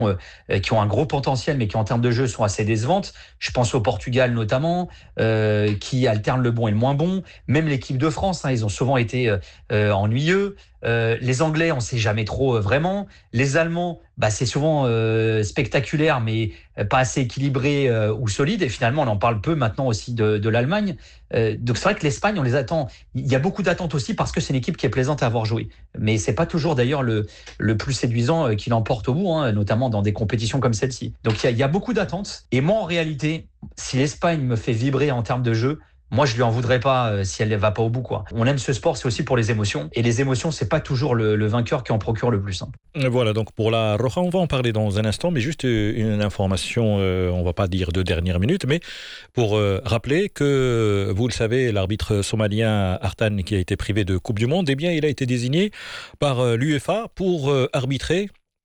qui ont un gros potentiel, mais qui en termes de jeu sont assez décevantes. Je pense au Portugal notamment, qui alterne le bon et le moins bon. Même l'équipe de France, hein, ils ont souvent été ennuyeux. Les Anglais, on ne sait jamais trop vraiment. Les Allemands, c'est souvent spectaculaire, mais pas assez équilibré ou solide. Et finalement, on en parle peu maintenant aussi de l'Allemagne. Donc c'est vrai que l'Espagne, on les attend. Il y a beaucoup d'attentes aussi parce que c'est une équipe qui est plaisante à avoir joué. Mais c'est pas toujours d'ailleurs le plus séduisant qui l'emporte au bout, hein, notamment dans des compétitions comme celle-ci. Donc il y a beaucoup d'attentes. Et moi, en réalité, si l'Espagne me fait vibrer en termes de jeu, moi, je lui en voudrais pas si elle ne va pas au bout, quoi. On aime ce sport, c'est aussi pour les émotions. Et les émotions, c'est pas toujours le vainqueur qui en procure le plus, hein. Voilà, donc pour la Roja, on va en parler dans un instant, mais juste une information, on va pas dire de dernière minute, mais pour rappeler que, vous le savez, l'arbitre somalien Artan, qui a été privé de Coupe du Monde, eh bien, il a été désigné par l'UEFA pour arbitrer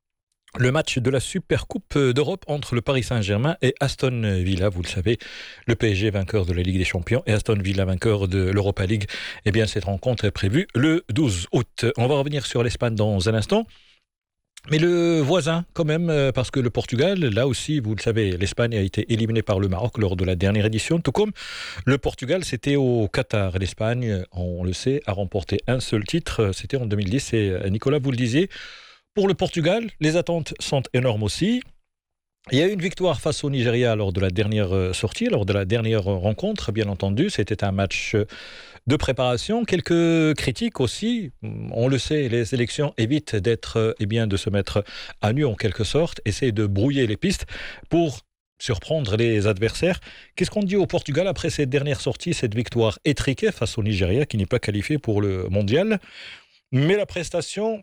le match de la Super Coupe d'Europe entre le Paris Saint-Germain et Aston Villa. Vous le savez, le PSG vainqueur de la Ligue des Champions et Aston Villa vainqueur de l'Europa League. Eh bien, cette rencontre est prévue le 12 août. On va revenir sur l'Espagne dans un instant. Mais le voisin, quand même, parce que le Portugal, là aussi, vous le savez, l'Espagne a été éliminée par le Maroc lors de la dernière édition, tout comme le Portugal, c'était au Qatar. L'Espagne, on le sait, a remporté un seul titre, c'était en 2010, et Nicolas, vous le disiez. Pour le Portugal, les attentes sont énormes aussi. Il y a eu une victoire face au Nigeria lors de la dernière sortie, lors de la dernière rencontre, bien entendu. C'était un match de préparation. Quelques critiques aussi. On le sait, les sélections évitent de se mettre à nu en quelque sorte, essaient de brouiller les pistes pour surprendre les adversaires. Qu'est-ce qu'on dit au Portugal après cette dernière sortie, cette victoire étriquée face au Nigeria qui n'est pas qualifié pour le mondial? Mais la prestation,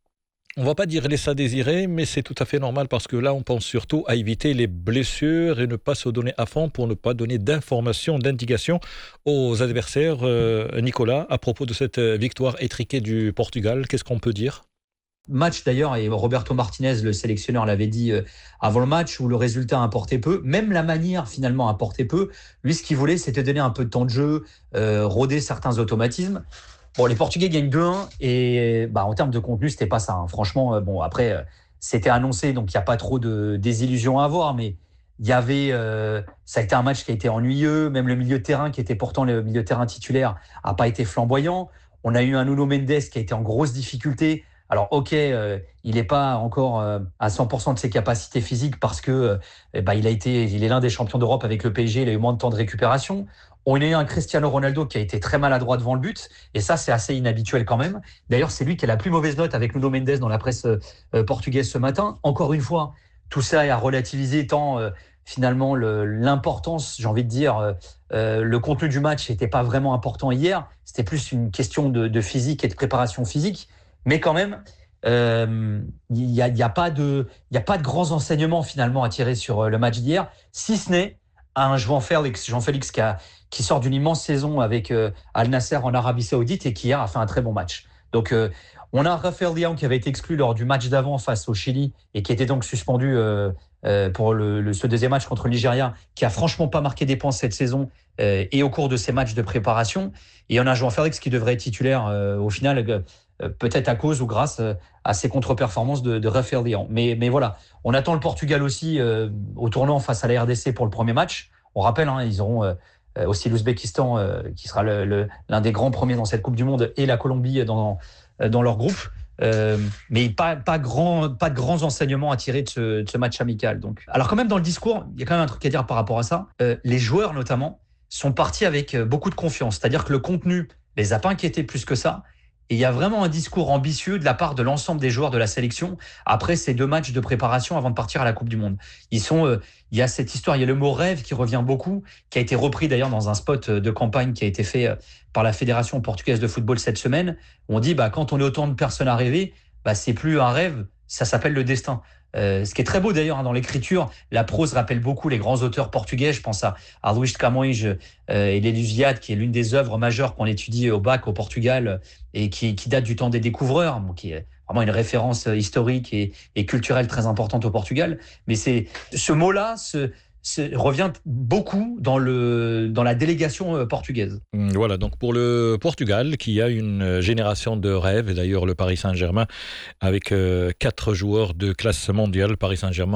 on ne va pas dire laisse à désirer, mais c'est tout à fait normal parce que là, on pense surtout à éviter les blessures et ne pas se donner à fond pour ne pas donner d'informations, d'indications aux adversaires. Nicolas, à propos de cette victoire étriquée du Portugal, qu'est-ce qu'on peut dire? Match d'ailleurs, et Roberto Martinez, le sélectionneur, l'avait dit avant le match, où le résultat importait peu, même la manière finalement importait peu. Lui, ce qu'il voulait, c'était donner un peu de temps de jeu, roder certains automatismes. Bon, les Portugais gagnent 2-1 et en termes de contenu, c'était pas ça, hein. Franchement, après, c'était annoncé, donc il n'y a pas trop de désillusions à avoir, mais il y avait, ça a été un match qui a été ennuyeux. Même le milieu de terrain, qui était pourtant le milieu de terrain titulaire, a pas été flamboyant. On a eu un Nuno Mendes qui a été en grosse difficulté. Alors, ok, il n'est pas encore à 100% de ses capacités physiques parce que il est l'un des champions d'Europe avec le PSG. Il a eu moins de temps de récupération. On a eu un Cristiano Ronaldo qui a été très maladroit devant le but, et ça, c'est assez inhabituel quand même. D'ailleurs, c'est lui qui a la plus mauvaise note avec Nuno Mendes dans la presse portugaise ce matin. Encore une fois, tout ça est à relativiser tant finalement l'importance, j'ai envie de dire, le contenu du match n'était pas vraiment important hier. C'était plus une question de physique et de préparation physique. Mais quand même, il y a pas de grands enseignements finalement à tirer sur le match d'hier, si ce n'est un João Félix qui sort d'une immense saison avec Al Nasser en Arabie Saoudite et qui hier a fait un très bon match. Donc on a Rafael Leão qui avait été exclu lors du match d'avant face au Chili et qui était donc suspendu pour ce deuxième match contre le Nigeria, qui a franchement pas marqué des points cette saison et au cours de ces matchs de préparation. Et on a João Félix qui devrait être titulaire au final, peut-être à cause ou grâce à ses contre-performances de Rafael Leão. Mais voilà, on attend le Portugal aussi au tournant face à la RDC pour le premier match. On rappelle, hein, ils auront aussi l'Ouzbékistan qui sera l'un des grands premiers dans cette Coupe du Monde, et la Colombie dans leur groupe. Mais pas de grands enseignements à tirer de ce match amical. Donc, alors quand même dans le discours, il y a quand même un truc à dire par rapport à ça. Les joueurs notamment sont partis avec beaucoup de confiance. C'est-à-dire que le contenu les a pas inquiétés plus que ça. Et il y a vraiment un discours ambitieux de la part de l'ensemble des joueurs de la sélection après ces 2 matchs de préparation avant de partir à la Coupe du Monde. Il y a cette histoire, il y a le mot rêve qui revient beaucoup, qui a été repris d'ailleurs dans un spot de campagne qui a été fait par la Fédération portugaise de football cette semaine. On dit, quand on est autant de personnes à rêver, c'est plus un rêve, ça s'appelle le destin. Ce qui est très beau d'ailleurs, hein, dans l'écriture, la prose rappelle beaucoup les grands auteurs portugais. Je pense à Luís de Camões et l'Élusiade, qui est l'une des œuvres majeures qu'on étudie au bac au Portugal et qui date du temps des découvreurs, qui est vraiment une référence historique et culturelle très importante au Portugal. Mais c'est ce mot-là, revient beaucoup dans la délégation portugaise. Voilà, donc pour le Portugal, qui a une génération de rêves, et d'ailleurs le Paris Saint-Germain, avec 4 joueurs de classe mondiale, Paris Saint-Germain